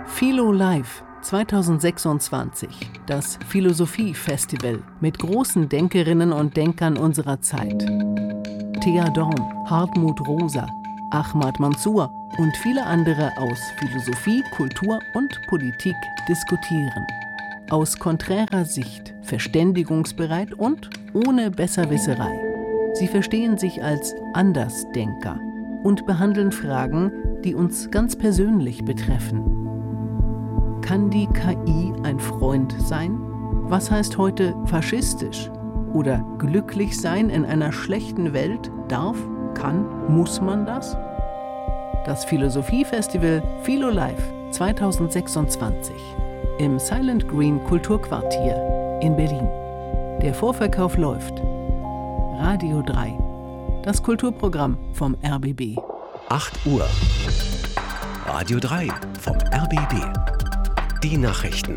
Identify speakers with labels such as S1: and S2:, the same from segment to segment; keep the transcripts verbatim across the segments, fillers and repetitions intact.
S1: Philo Live zweitausendsechsundzwanzig, das Philosophie-Festival mit großen Denkerinnen und Denkern unserer Zeit. Thea Dorn, Hartmut Rosa, Ahmad Mansour und viele andere aus Philosophie, Kultur und Politik diskutieren. Aus konträrer Sicht, verständigungsbereit und ohne Besserwisserei. Sie verstehen sich als Andersdenker und behandeln Fragen, die uns ganz persönlich betreffen. Kann die K I ein Freund sein? Was heißt heute faschistisch? Oder glücklich sein in einer schlechten Welt? Darf, kann, muss man das? Das Philosophie-Festival Philo Live zweitausendsechsundzwanzig im Silent Green Kulturquartier in Berlin. Der Vorverkauf läuft. Radio drei, das Kulturprogramm vom R B B.
S2: acht Uhr. Radio drei vom R B B. Die Nachrichten.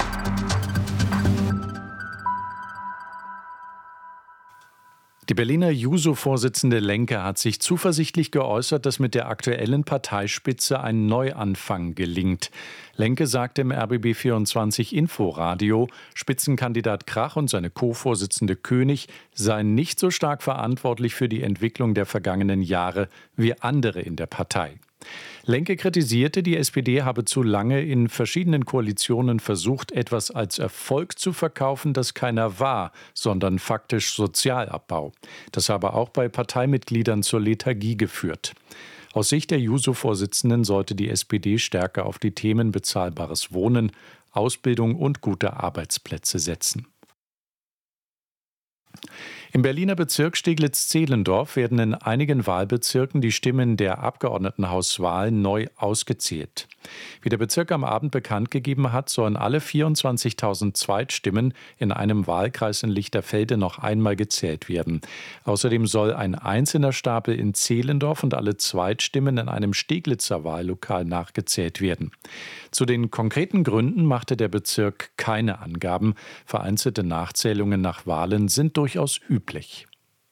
S2: Die Berliner Juso-Vorsitzende Lenke hat sich zuversichtlich geäußert, dass mit der aktuellen Parteispitze ein Neuanfang gelingt. Lenke sagte im R B B vierundzwanzig Inforadio, Spitzenkandidat Krach und seine Co-Vorsitzende König seien nicht so stark verantwortlich für die Entwicklung der vergangenen Jahre wie andere in der Partei. Lenke kritisierte, die S P D habe zu lange in verschiedenen Koalitionen versucht, etwas als Erfolg zu verkaufen, das keiner war, sondern faktisch Sozialabbau. Das habe auch bei Parteimitgliedern zur Lethargie geführt. Aus Sicht der Juso-Vorsitzenden sollte die S P D stärker auf die Themen bezahlbares Wohnen, Ausbildung und gute Arbeitsplätze setzen. Im Berliner Bezirk Steglitz-Zehlendorf werden in einigen Wahlbezirken die Stimmen der Abgeordnetenhauswahlen neu ausgezählt. Wie der Bezirk am Abend bekannt gegeben hat, sollen alle vierundzwanzigtausend Zweitstimmen in einem Wahlkreis in Lichterfelde noch einmal gezählt werden. Außerdem soll ein einzelner Stapel in Zehlendorf und alle Zweitstimmen in einem Steglitzer Wahllokal nachgezählt werden. Zu den konkreten Gründen machte der Bezirk keine Angaben. Vereinzelte Nachzählungen nach Wahlen sind durchaus üblich.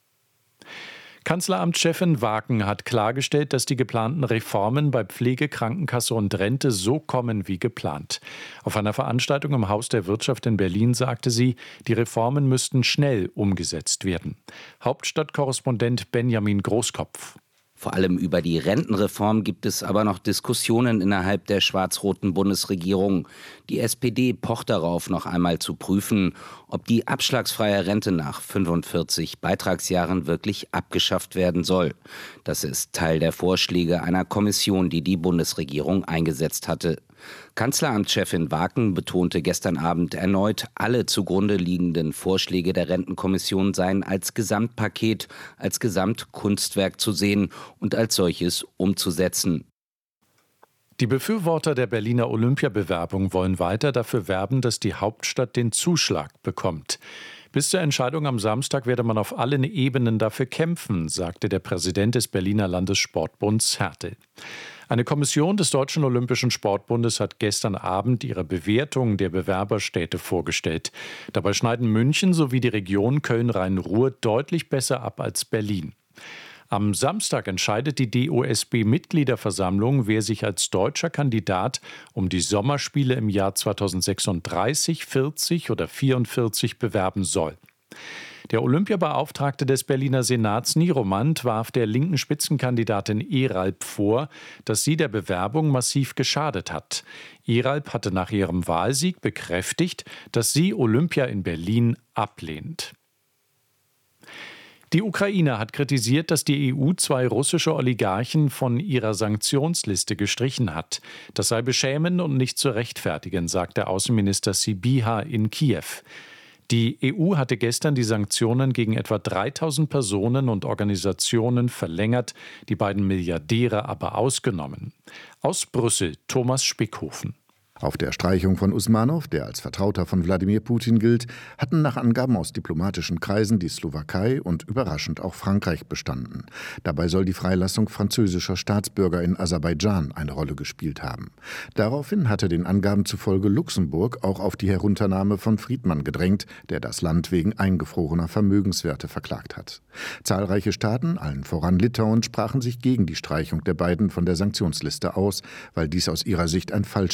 S2: Kanzleramtschefin Waken hat klargestellt, dass die geplanten Reformen bei Pflege, Krankenkasse und Rente so kommen wie geplant. Auf einer Veranstaltung im Haus der Wirtschaft in Berlin sagte sie, die Reformen müssten schnell umgesetzt werden. Hauptstadtkorrespondent Benjamin Großkopf.
S3: Vor allem über die Rentenreform gibt es aber noch Diskussionen innerhalb der schwarz-roten Bundesregierung. Die S P D pocht darauf, noch einmal zu prüfen, ob die abschlagsfreie Rente nach fünfundvierzig Beitragsjahren wirklich abgeschafft werden soll. Das ist Teil der Vorschläge einer Kommission, die die Bundesregierung eingesetzt hatte. Kanzleramtschefin Waken betonte gestern Abend erneut, alle zugrunde liegenden Vorschläge der Rentenkommission seien als Gesamtpaket, als Gesamtkunstwerk zu sehen und als solches umzusetzen.
S2: Die Befürworter der Berliner Olympiabewerbung wollen weiter dafür werben, dass die Hauptstadt den Zuschlag bekommt. Bis zur Entscheidung am Samstag werde man auf allen Ebenen dafür kämpfen, sagte der Präsident des Berliner Landessportbunds Härtel. Eine Kommission des Deutschen Olympischen Sportbundes hat gestern Abend ihre Bewertung der Bewerberstädte vorgestellt. Dabei schneiden München sowie die Region Köln-Rhein-Ruhr deutlich besser ab als Berlin. Am Samstag entscheidet die D O S B-Mitgliederversammlung, wer sich als deutscher Kandidat um die Sommerspiele im Jahr zweitausendsechsunddreißig, vierzig oder vierundvierzig bewerben soll. Der Olympiabeauftragte des Berliner Senats Nieromant warf der linken Spitzenkandidatin Eralp vor, dass sie der Bewerbung massiv geschadet hat. Eralp hatte nach ihrem Wahlsieg bekräftigt, dass sie Olympia in Berlin ablehnt. Die Ukraine hat kritisiert, dass die E U zwei russische Oligarchen von ihrer Sanktionsliste gestrichen hat. Das sei beschämend und nicht zu rechtfertigen, sagte Außenminister Sybiha in Kiew. Die E U hatte gestern die Sanktionen gegen etwa dreitausend Personen und Organisationen verlängert, die beiden Milliardäre aber ausgenommen. Aus Brüssel Thomas Spickhofen.
S4: Auf der Streichung von Usmanow, der als Vertrauter von Wladimir Putin gilt, hatten nach Angaben aus diplomatischen Kreisen die Slowakei und überraschend auch Frankreich bestanden. Dabei soll die Freilassung französischer Staatsbürger in Aserbaidschan eine Rolle gespielt haben. Daraufhin hatte den Angaben zufolge Luxemburg auch auf die Herunternahme von Friedmann gedrängt, der das Land wegen eingefrorener Vermögenswerte verklagt hat. Zahlreiche Staaten, allen voran Litauen, sprachen sich gegen die Streichung der beiden von der Sanktionsliste aus, weil dies aus ihrer Sicht ein falsches Signal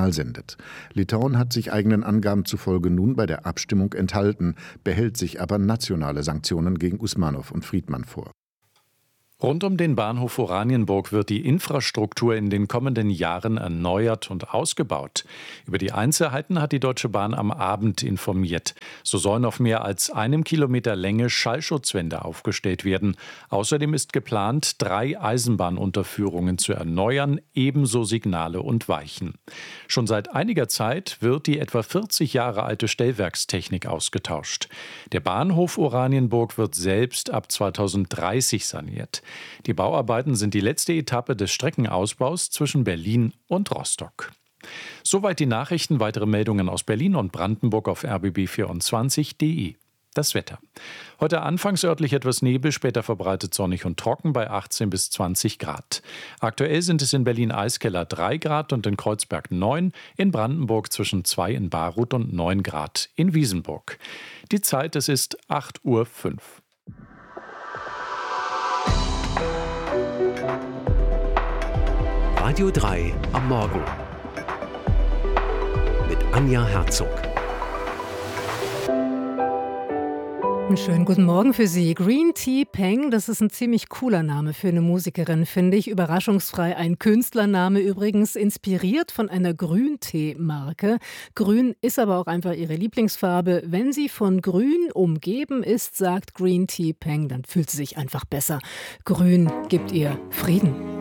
S4: Signal sendet. Litauen hat sich eigenen Angaben zufolge nun bei der Abstimmung enthalten, behält sich aber nationale Sanktionen gegen Usmanow und Friedmann vor.
S2: Rund um den Bahnhof Oranienburg wird die Infrastruktur in den kommenden Jahren erneuert und ausgebaut. Über die Einzelheiten hat die Deutsche Bahn am Abend informiert. So sollen auf mehr als einem Kilometer Länge Schallschutzwände aufgestellt werden. Außerdem ist geplant, drei Eisenbahnunterführungen zu erneuern, ebenso Signale und Weichen. Schon seit einiger Zeit wird die etwa vierzig Jahre alte Stellwerkstechnik ausgetauscht. Der Bahnhof Oranienburg wird selbst ab zweitausenddreißig saniert. Die Bauarbeiten sind die letzte Etappe des Streckenausbaus zwischen Berlin und Rostock. Soweit die Nachrichten. Weitere Meldungen aus Berlin und Brandenburg auf r b b vierundzwanzig punkt d e. Das Wetter. Heute anfangs örtlich etwas Nebel, später verbreitet sonnig und trocken bei achtzehn bis zwanzig Grad. Aktuell sind es in Berlin-Eiskeller drei Grad und in Kreuzberg neun, in Brandenburg zwischen zwei in Baruth und neun Grad in Wiesenburg. Die Zeit, es ist acht Uhr fünf.
S5: Radio drei am Morgen mit Anja Herzog.
S6: Einen schönen guten Morgen für Sie. Green Tea Peng, das ist ein ziemlich cooler Name für eine Musikerin, finde ich. Überraschungsfrei ein Künstlername, übrigens inspiriert von einer Grüntee-Marke. Grün ist aber auch einfach ihre Lieblingsfarbe. Wenn sie von Grün umgeben ist, sagt Green Tea Peng, dann fühlt sie sich einfach besser. Grün gibt ihr Frieden.